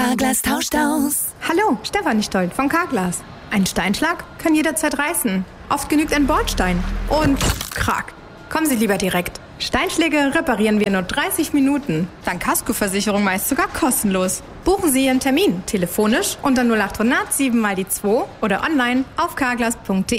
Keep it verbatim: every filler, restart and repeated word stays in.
Carglass tauscht aus. Hallo, Stefanie Stolt von Carglass. Ein Steinschlag kann jederzeit reißen. Oft genügt ein Bordstein. Und krack. Kommen Sie lieber direkt. Steinschläge reparieren wir nur dreißig Minuten. Dank Kaskoversicherung meist sogar kostenlos. Buchen Sie Ihren Termin telefonisch unter null acht hundert sieben mal die zwei oder online auf carglass punkt de.